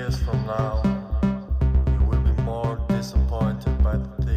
years from now, you will be more disappointed by the